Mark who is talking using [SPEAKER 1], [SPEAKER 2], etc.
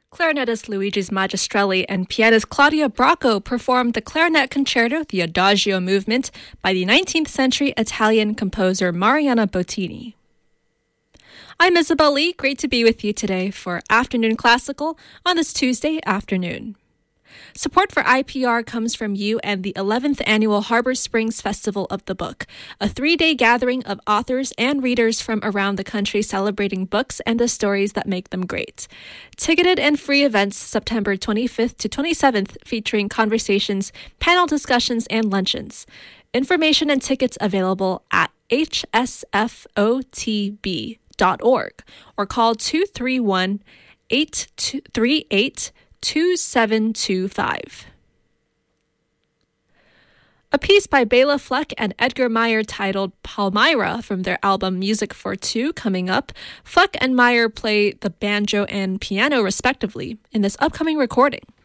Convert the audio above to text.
[SPEAKER 1] Clarinetist Luigi Magistrelli and pianist Claudia Bracco performed the clarinet concerto, the Adagio movement, by the 19th century Italian composer Mariana Bottini. I'm Isabel Lee. Great to be with you today for Afternoon Classical on this Tuesday afternoon. Support for IPR comes from you and the 11th Annual Harbor Springs Festival of the Book, a 3-day gathering of authors and readers from around the country celebrating books and the stories that make them great. Ticketed and free events September 25th to 27th featuring conversations, panel discussions, and luncheons. Information and tickets available at hsfotb.org or call 231-838-2725. A piece by Bela Fleck and Edgar Meyer titled Palmyra from their album Music for Two coming up. Fleck and Meyer play the banjo and piano respectively in this upcoming recording.